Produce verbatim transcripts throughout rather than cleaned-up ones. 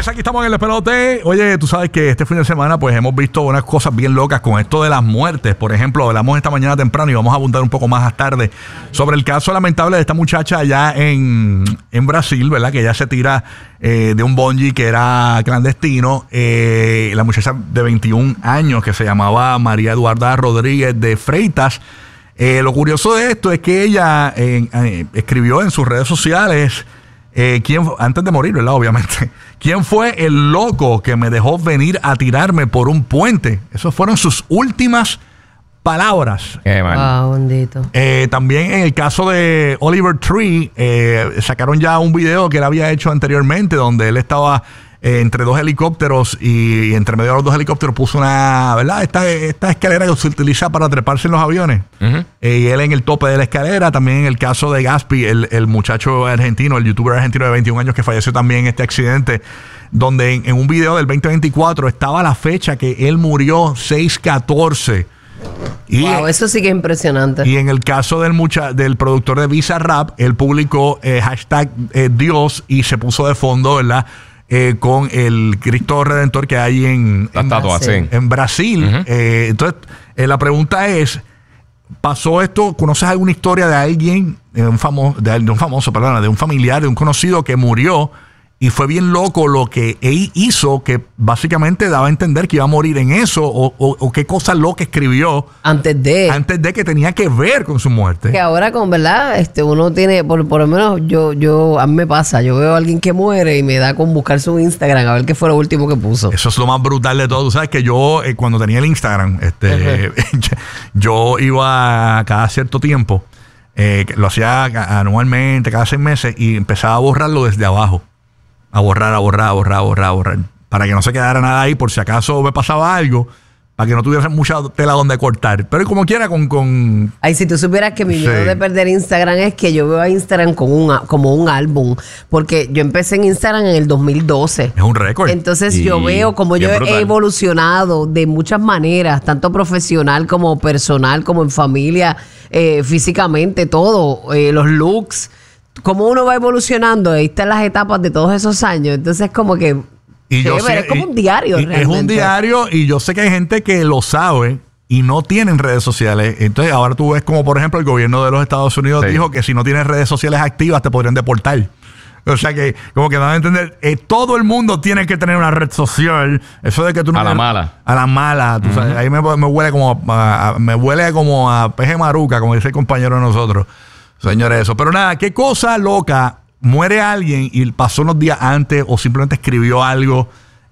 aquí estamos en el despelote. Oye, tú sabes que este fin de semana pues hemos visto unas cosas bien locas con esto de las muertes. Por ejemplo, hablamos esta mañana temprano y vamos a abundar un poco más tarde sobre el caso lamentable de esta muchacha allá en, en Brasil, ¿verdad? Que ella se tira eh, de un bungee que era clandestino. Eh, la muchacha de veintiún años que se llamaba María Eduarda Rodríguez de Freitas. Eh, lo curioso de esto es que ella eh, eh, escribió en sus redes sociales... Eh, ¿quién, antes de morir, ¿verdad? Obviamente. ¿Quién fue el loco que me dejó venir a tirarme por un puente? Esas fueron sus últimas palabras. Qué mal. Wow, bendito. Eh, también en el caso de Oliver Tree, eh, sacaron ya un video que él había hecho anteriormente donde él estaba eh, entre dos helicópteros y, y entre medio de los dos helicópteros puso una, ¿verdad? Esta, esta escalera que se utiliza para treparse en los aviones. Uh-huh. Eh, y él en el tope de la escalera. También en el caso de Gaspi, el, el muchacho argentino, el youtuber argentino de veintiún años que falleció también en este accidente, donde en, en un video del veinte veinticuatro estaba la fecha que él murió, seis catorce. Y, wow, eso sí que es impresionante. Y en el caso del mucha, del productor de Visa Rap, él publicó eh, hashtag eh, Dios y se puso de fondo, ¿verdad? Eh, con el Cristo Redentor que hay en, la en, estatua, Brasil. sí. en Brasil. Uh-huh. Eh, entonces, eh, la pregunta es, ¿pasó esto? ¿Conoces alguna historia de alguien, de un famoso, de, de un famoso, perdón, de un familiar, de un conocido que murió y fue bien loco lo que él hizo, que básicamente daba a entender que iba a morir en eso, o, o, o qué cosa loca escribió antes de antes de que tenía que ver con su muerte? Que ahora con verdad, este, uno tiene, por, por lo menos yo, yo, a mí me pasa, yo veo a alguien que muere y me da con buscar su Instagram a ver qué fue lo último que puso. Eso es lo más brutal de todo. Tú sabes que yo, eh, cuando tenía el Instagram, este, uh-huh. yo iba cada cierto tiempo, eh, lo hacía anualmente, cada seis meses, y empezaba a borrarlo desde abajo. A borrar, a borrar, a borrar, a borrar, a borrar. Para que no se quedara nada ahí por si acaso me pasaba algo. Para que no tuviera mucha tela donde cortar. Pero como quiera con... con Ay, si tú supieras que mi sí. miedo de perder Instagram es que yo veo a Instagram como un, como un álbum. Porque yo empecé en Instagram en el dos mil doce. Es un récord. Entonces y yo veo como yo brutal. he evolucionado de muchas maneras. Tanto profesional como personal, como en familia, eh, físicamente, todo. Eh, los looks. Como uno va evolucionando, ahí están las etapas de todos esos años. Entonces, como que y yo sé, es como y, un diario. Y es un diario, y yo sé que hay gente que lo sabe y no tienen redes sociales. Entonces, ahora tú ves como, por ejemplo, el gobierno de los Estados Unidos sí. dijo que si no tienes redes sociales activas te podrían deportar. O sea que, como que van a entender, eh, todo el mundo tiene que tener una red social. Eso de que tú no. A la mala. A la mala. Tú uh-huh. sabes, ahí me, me huele como a, a, me huele como a peje maruca, como dice el compañero de nosotros. Señores, eso. Pero nada, qué cosa loca. Muere alguien y pasó unos días antes o simplemente escribió algo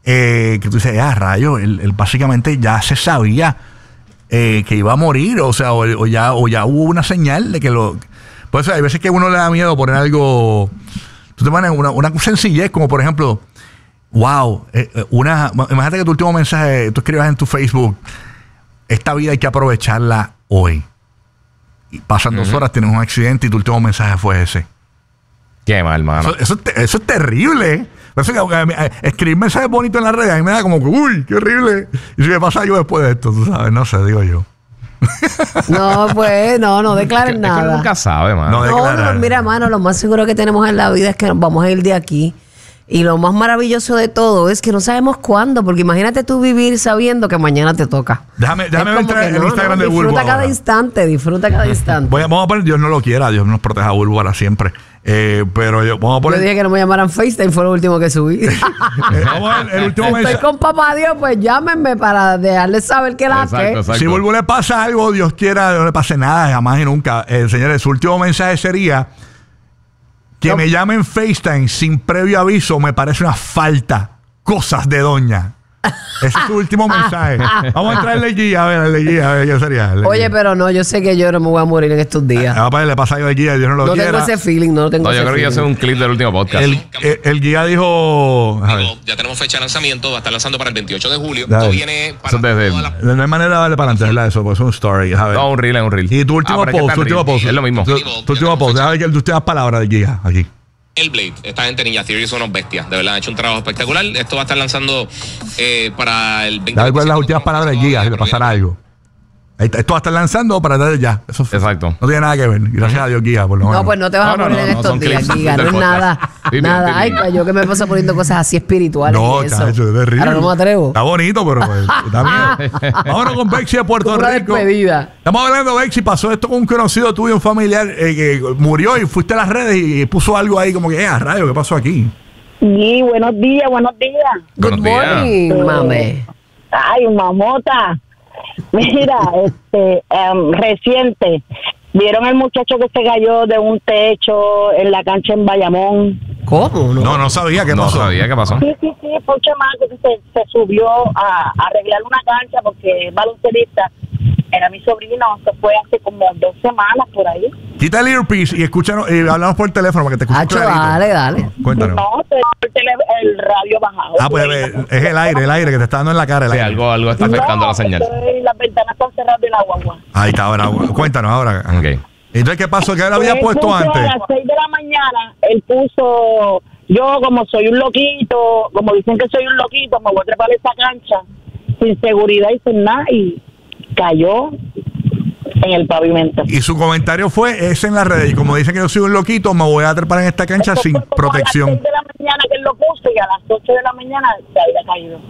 eh, que tú dices, ah, rayo, él, él básicamente ya se sabía eh, que iba a morir. O sea, o, o, ya, o ya hubo una señal de que lo... Por eso hay veces que a uno le da miedo poner algo... Tú te pones una, una sencillez, como por ejemplo, wow, eh, una, imagínate que tu último mensaje, tú escribas en tu Facebook, esta vida hay que aprovecharla hoy. Y pasan uh-huh. dos horas, tienes un accidente y tu último mensaje fue ese. Qué mal, mano. Eso, eso, eso es terrible. Por eso que, que, escribir mensajes bonitos en las redes a mí me da como que, uy, qué horrible. Y si me pasa algo después de esto, tú sabes, no sé, digo yo. No, pues, no, no declaren es nada. que uno nunca sabe, mano. No, no, no, mira, mano, lo más seguro que tenemos en la vida es que nos vamos a ir de aquí. Y lo más maravilloso de todo es que no sabemos cuándo, porque imagínate tú vivir sabiendo que mañana te toca. Déjame, déjame entrar en el no, Instagram no, de Bulbo. Disfruta cada ahora. instante, disfruta cada instante. Voy a, vamos a poner, Dios no lo quiera, Dios nos proteja a Bulbo para siempre. Eh, pero yo, vamos a poner. Yo dije que no me llamaran FaceTime, fue lo último que subí. eh, vamos a ver, el último Estoy mensaje. con papá Dios, pues llámenme para dejarles saber que la Exacto, que. exacto. Si Bulbo le pasa algo, Dios quiera, no le pase nada, jamás y nunca. Eh, señores, su último mensaje sería. Que no. me llamen FaceTime sin previo aviso me parece una falta. Cosas de doña. Ese es su último mensaje. Vamos a entrarle guía, a ver, le guía, a ver qué sería. Oye, guía. pero no, yo sé que yo no me voy a morir en estos días. A, a le pasa algo de guía, Dios no lo no quiera. tengo ese feeling, no tengo No, ese yo creo feeling. que yo sé un clip del último podcast. El, el, el guía dijo. A ver. Ya tenemos fecha de lanzamiento, va a estar lanzando para el veintiocho de julio. Dale. Esto viene para Eso desde- todas las- No hay manera de darle para adelante, ¿verdad? Eso, pues es un story. A ver. No, un reel, es un reel. Y tu último Ah, pero es que post, está tu en último reel. post. Es lo mismo. Tu, tu último post. Déjame ver que tus últimas palabras del guía aquí. El Blade, esta gente Ninja Theory son unos bestias, de verdad han hecho un trabajo espectacular. Esto va a estar lanzando eh, para el veinte. Dale cuáles las últimas palabras del guía, si le pasara algo. Ahí está, esto va a estar lanzando para atrás ya. Eso fue. Exacto. No tiene nada que ver. Gracias a Dios, Guía, por lo menos. No, pues no te vas No, a no, poner no, en no, estos son días, clips Giga, no del es podcast. nada. Sí, nada. bien, Ay, bien. yo que me paso poniendo cosas así espirituales No, y eso. chacho, es terrible. Ahora no me atrevo. Está bonito, pero pues, está bien. Vámonos con Bexi de Puerto Como una Rico. despedida. Estamos hablando, Bexi, pasó esto con un conocido tuyo, un familiar eh, que murió y fuiste a las redes y puso algo ahí como que, eh, a rayo, ¿qué pasó aquí? Sí, buenos días, buenos días. Good Buenos días. morning, mame. Ay, mamota. Mira, este, em, reciente, ¿vieron el muchacho que se cayó de un techo en la cancha en Bayamón? ¿Cómo? No. No, no sabía qué No pasó. sabía qué pasó. Sí, sí, sí, fue un chamaco que se, se subió a, a arreglar una cancha porque es baloncelista. Era mi sobrino, se fue hace como dos semanas por ahí. Quita el earpiece y escúchanos, y hablamos por teléfono para que te escuches Hacho, clarito. dale, dale. Cuéntanos. No, tengo el, tele- el radio bajado. Ah, pues eh, es el aire, el aire que te está dando en la cara. El Sí, aire. algo, algo está afectando la señal. estoy- las ventanas están cerradas de la guagua. Ahí está, ahora. Cuéntanos ahora. Ok. Entonces, ¿qué pasó? ¿Qué le había Él puesto puso antes? A las seis de la mañana, él puso, yo como soy un loquito, como dicen que soy un loquito, me voy a trepar esa cancha sin seguridad y sin nada, y cayó en el pavimento. Y su comentario fue ese en las redes. Y como dicen que yo soy un loquito, me voy a trepar en esta cancha Eso sin fue como protección. A las seis de la mañana que él lo puso y a las ocho de la mañana se había caído.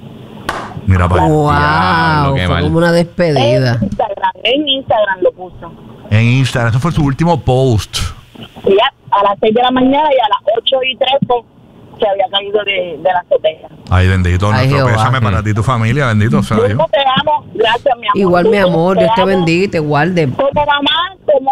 Mira, para Wow, Diablo, qué fue mal. como una despedida. En Instagram, en Instagram lo puso. en Instagram. Ese fue su último post. Y ya, a las seis de la mañana y a las ocho y trece se había caído de, de la azotea. Ay, bendito. Ay, Nuestro Jehová. pésame para ti y tu familia. Bendito sea Dios. Yo te amo, gracias mi amor. Igual, mi amor, Dios te amo. bendiga y te guarde. Como mamá,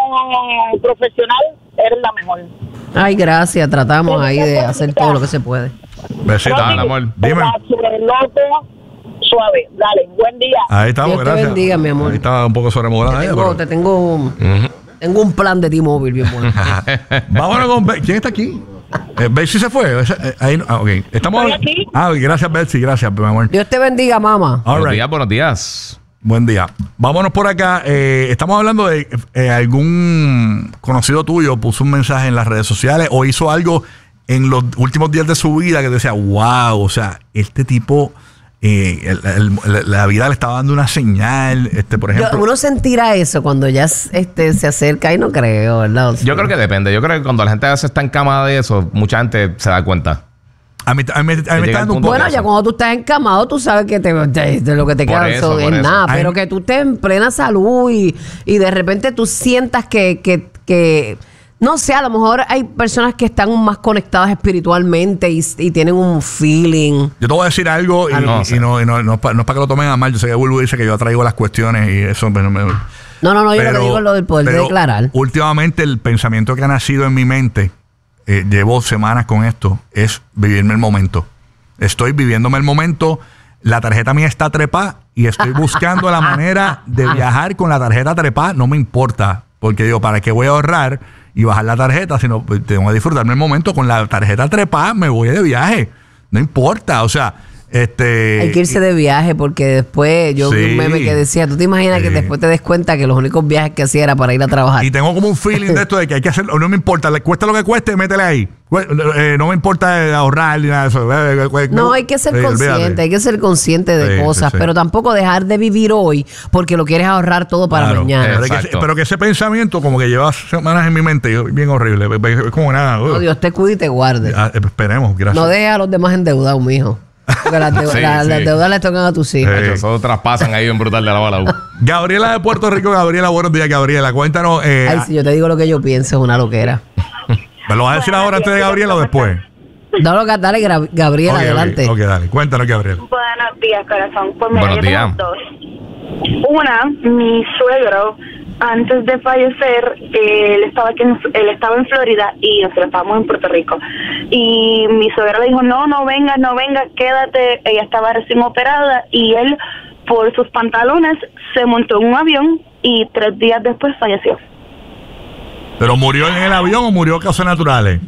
como profesional, eres la mejor. Ay, gracias. Tratamos ahí de hacer todo lo que se puede. Besito. Dale, amor. Dime. Sobre el loco, suave. Dale, buen día. Ahí estamos, Dios te gracias. bendiga, mi amor. Ahí estaba un poco sobremodada ella, Tengo, pero- te tengo, Ujú. tengo un plan de T-Mobile bien bueno. Vámonos con Be- ¿Quién está aquí? Eh, Betsy se fue. Esa- eh, ahí no- ah, ok. Estamos. Estoy aquí. Ah, gracias, Betsy. Gracias, mi amor. Dios te bendiga, mamá. All Buenos right. días, buenos días. Buen día. Vámonos por acá. Eh, estamos hablando de eh, algún conocido tuyo puso un mensaje en las redes sociales o hizo algo en los últimos días de su vida que decía, wow, o sea, este tipo, eh, el- el- la vida le estaba dando una señal, este, por Yo- ejemplo. uno sentirá eso cuando ya este, se acerca y no creo, ¿verdad? O sea, Yo creo que depende. Yo creo que cuando la gente a veces está encamada de eso, mucha gente se da cuenta. A mí, a mí- a mí me llega está el dando un punto poco. Bueno, ya cuando tú estás encamado, tú sabes que te, te- de lo que te Por queda eso, eso por es eso. nada. Ay, Pero que tú estés en plena salud y, y de repente tú sientas que, que, que, no sé, a lo mejor hay personas que están más conectadas espiritualmente y, y tienen un feeling. Yo te voy a decir algo y, Ah, no, y sí. no, y no, no es para no es para que lo tomen a mal. Yo sé que Bulbu dice que yo traigo las cuestiones y eso. Pero, me- No, no, no, yo lo que digo es lo del poder de pero declarar. Últimamente el pensamiento que ha nacido en mi mente, eh, llevo semanas con esto, es vivirme el momento. Estoy viviéndome el momento. La tarjeta mía está trepada y estoy buscando la manera de viajar con la tarjeta trepada. No me importa, porque digo, ¿para qué voy a ahorrar y bajar la tarjeta? Sino pues, tengo que disfrutarme el momento con la tarjeta trepada. Me voy de viaje. No importa, o sea, este. Hay que irse de viaje porque después yo vi Sí. un meme que decía, ¿tú te imaginas que Sí. después te des cuenta que los únicos viajes que hacía era para ir a trabajar? Y tengo como un feeling de esto de que hay que hacerlo. No me importa, le cuesta lo que cueste, métele ahí. Cu- eh, no me importa eh, ahorrar ni nada de eso. Eh, eh, eh, No, hay que ser eh, consciente, olvídate. hay que ser consciente de Sí, cosas, sí, sí. pero tampoco dejar de vivir hoy porque lo quieres ahorrar todo para Claro. mañana. Pero, que, Exacto. pero que ese pensamiento como que lleva semanas en mi mente, yo- bien horrible. Es como nada. uh. No, Dios te cuide y te guarde. Ah, eh, esperemos, gracias. No dejes a los demás endeudados, mijo. Porque las, deu- Sí, la- sí. las deudas le tocan a tus hijos. Sí. Esos traspasan ahí bien brutal de la bala. Gabriela de Puerto Rico, Gabriela, buenos días, Gabriela. Cuéntanos. Eh, Ay, si yo te digo lo que yo pienso, es una loquera. ¿Me lo vas a decir ahora antes de Gabriela o después? Dale, dale Gra- Gabriela, Ok, ok, adelante. Ok, dale. Cuéntanos, Gabriela. Buenos días, corazón. Pues mira, Buenos yo tengo días. dos. Una, mi suegro, antes de fallecer, eh, él estaba aquí en, él estaba en Florida y nosotros estábamos en Puerto Rico. Y mi suegra le dijo, no, no vengas, no vengas, quédate. Ella estaba recién operada y él, por sus pantalones, se montó en un avión y tres días después falleció. ¿Pero murió en el avión o murió de causas naturales?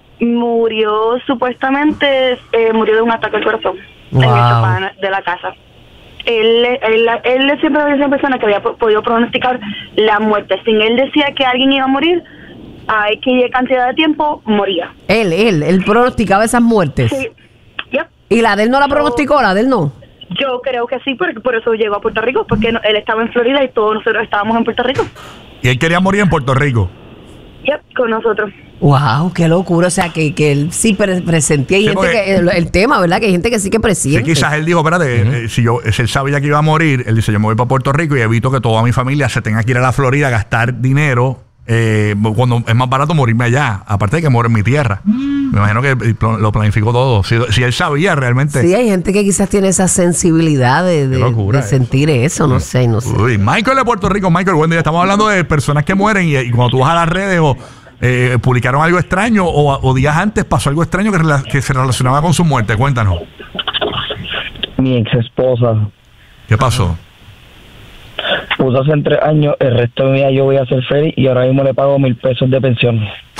Murió, supuestamente, eh, murió de un ataque al corazón Wow. en el sofá de la casa. Él, él, él siempre había sido una persona que había po- podido pronosticar la muerte. Sin él decía que alguien iba a morir, a X cantidad de tiempo, moría. Él, él, él pronosticaba esas muertes. Sí. Yep. ¿Y la de él no la pronosticó? ¿La de él no? Yo creo que sí, porque por eso llegó a Puerto Rico, porque no- él estaba en Florida y todos nosotros estábamos en Puerto Rico. Y él quería morir en Puerto Rico. Yep, con nosotros. Wow, qué locura. O sea, que, que él sí pre- presentía. Y Sí, gente porque- que, el, el tema, ¿verdad? Que hay gente que sí que Sí, presiente. quizás él dijo, espérate, eh, si yo, si él sabía que iba a morir, él dice, yo me voy para Puerto Rico y evito que toda mi familia se tenga que ir a la Florida a gastar dinero eh, cuando es más barato morirme allá. Aparte de que muero en mi tierra. Me imagino que pl- lo planificó todo. Si, si él sabía realmente. Sí, hay gente que quizás tiene esa sensibilidad de, de- Qué locura de eso. sentir eso, no sé, no sé. Uy, Michael de Puerto Rico. Michael, buen día. Estamos hablando de personas que mueren y, y cuando tú vas a las redes o eh, publicaron algo extraño o, o días antes pasó algo extraño que, rela- que se relacionaba con su muerte. Cuéntanos. Mi ex esposa ¿Qué pasó? puso hace tres años, el resto de mi vida yo voy a ser feliz y ahora mismo le pago mil pesos de pensión.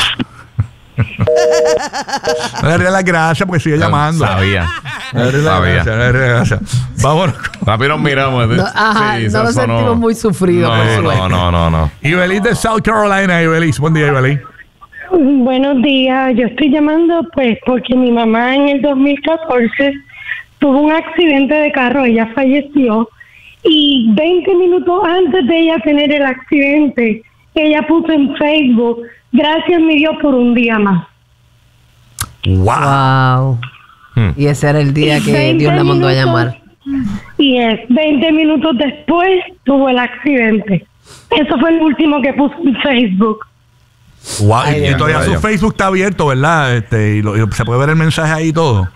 No le rías las gracias porque sigue llamando. Sabía. No le rías las Sabía. gracias, no le rías las gracias. Vámonos. Rápido nos miramos. No, ajá, Sí, no eso lo sonó- sentimos muy sufrido, por No, suerte. no, no, no, no. Ibelis de South Carolina. Ibelis, buen día, Ibelis. Buenos días, yo estoy llamando pues porque mi mamá en el dos mil catorce tuvo un accidente de carro, ella falleció y veinte minutos antes de ella tener el accidente, ella puso en Facebook, gracias mi Dios por un día más. Wow. Wow. Hmm. Y ese era el día que veinte Dios la mandó a minutos, llamar. Y es, veinte minutos después tuvo el accidente. Eso fue el último que puso en Facebook. Wow. Ay, y Dios todavía mío. su Facebook está abierto, ¿verdad? Este, y, lo- y se puede ver el mensaje ahí y todo.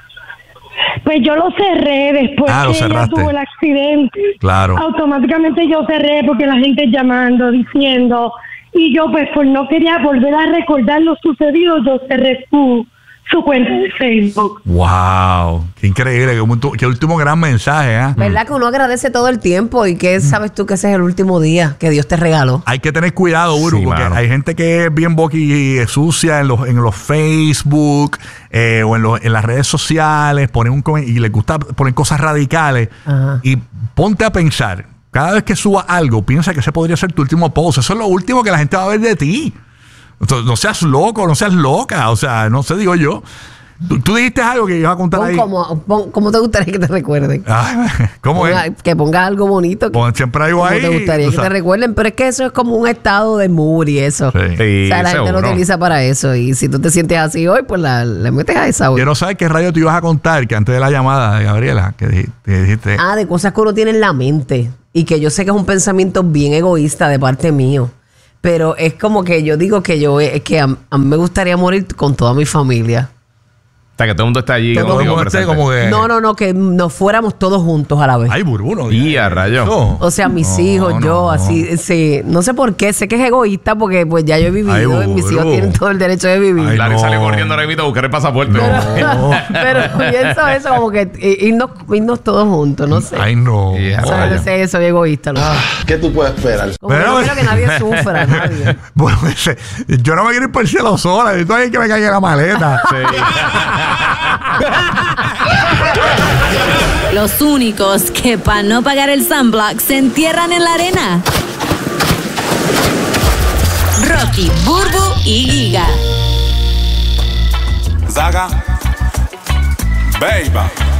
Pues yo lo cerré después Ah, lo que ella cerraste. tuvo el accidente. Claro. Automáticamente yo cerré porque la gente llamando, diciendo, y yo pues por no quería volver a recordar lo sucedido, yo cerré su, su cuenta de Facebook. Wow. Qué increíble. Qué, mu- qué último gran mensaje, ¿eh? ¿Verdad que uno agradece todo el tiempo y que sabes tú que ese es el último día que Dios te regaló? Hay que tener cuidado, Uru, Sí, porque mano. hay gente que es bien boqui sucia en los, en los Facebook eh, o en, los, en las redes sociales, ponen un comen- y les gusta poner cosas radicales. Ajá. Y ponte a pensar, cada vez que suba algo, piensa que ese podría ser tu último post. Eso es lo último que la gente va a ver de ti. Entonces, no seas loco, no seas loca. O sea, no sé, digo yo. Tú, tú dijiste algo que ibas a contar Pon ahí. como, pon- ¿Cómo te gustaría que te recuerden? Ay, ¿cómo Ponga- es? que pongas algo bonito. Que, Pon siempre algo ¿cómo ahí. te gustaría tú que te sabes. recuerden? Pero es que eso es como un estado de mood y eso. Sí. Sí, O sea, la gente seguro. lo utiliza para eso. Y si tú te sientes así hoy, pues la- le metes a esa hoy. Quiero saber qué radio te ibas a contar que antes de la llamada de Gabriela, que dijiste. que dijiste Ah, de cosas que uno tiene en la mente. Y que yo sé que es un pensamiento bien egoísta de parte mío. Pero es como que yo digo que yo es que a, a mí me gustaría morir con toda mi familia. O sea, que todo el mundo está allí. Todo todo el contigo mundo esté presente. como que. No, no, no, que nos fuéramos todos juntos a la vez. Ay, burbuno. Y a rayo. O sea, mis No, hijos, no. yo, así, sí. No sé por qué, sé que es egoísta porque pues ya yo he vivido Ay, y mis hijos burro. tienen todo el derecho de vivir. Ay, Larry no. sale corriendo ahora mismo a buscar el pasaporte. No. Pero pienso eso como que eh, irnos, irnos todos juntos, no sé. Ay, no. Yeah. O sea, rayo. no sé, soy egoísta. ¿no? ¿Qué tú puedes esperar? Como que Pero- no quiero que nadie sufra, nadie. Bueno, ese- yo no me quiero ir por el cielo sola. Necesito a alguien que me caiga la maleta. Los únicos que para no pagar el sunblock se entierran en la arena. Rocky, Burbu y Giga. Zaga, Baby.